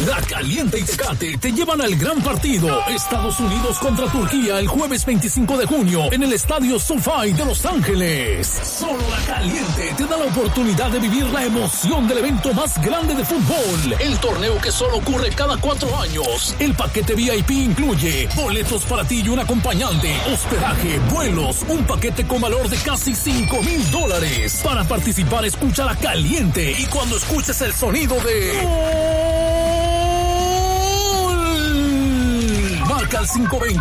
La Caliente y Tecate te llevan al gran partido Estados Unidos contra Turquía el jueves 25 de junio en el Estadio SoFi de Los Ángeles. Solo La Caliente te da la oportunidad de vivir la emoción del evento más grande de fútbol. El torneo que solo ocurre cada 4 años. El paquete VIP incluye boletos para ti y un acompañante, hospedaje, vuelos, un paquete con valor de casi $5,000. Para participar, escucha La Caliente y cuando escuches el sonido de... Marca al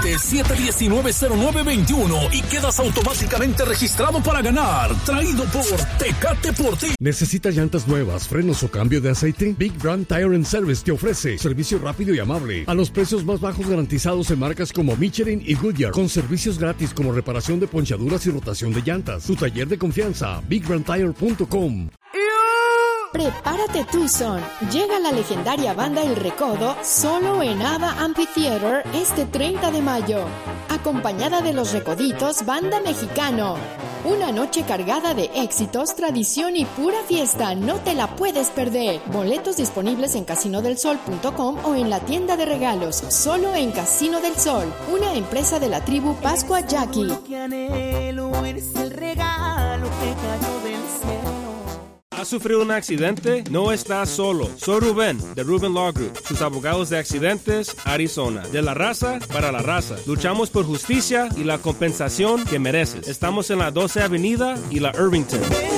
520-719-0921 y quedas automáticamente registrado para ganar. Traído por Tecate por ti. ¿Necesitas llantas nuevas, frenos o cambio de aceite? Big Brand Tire and Service te ofrece servicio rápido y amable a los precios más bajos garantizados en marcas como Michelin y Goodyear, con servicios gratis como reparación de ponchaduras y rotación de llantas. Tu taller de confianza, BigBrandTire.com. Prepárate Tucson. Llega la legendaria banda El Recodo solo en Ava Amphitheater este 30 de mayo. Acompañada de Los Recoditos, Banda Mexicano. Una noche cargada de éxitos, tradición y pura fiesta. No te la puedes perder. Boletos disponibles en casinodelsol.com o en la tienda de regalos. Solo en Casino del Sol, una empresa de la tribu Pascua Yaqui. Eres el regalo que cayó del cielo. ¿Has sufrido un accidente? No estás solo. Soy Rubén, de Rubén Law Group, sus abogados de accidentes, Arizona. De la raza para la raza. Luchamos por justicia y la compensación que mereces. Estamos en la 12 Avenida y la Irvington.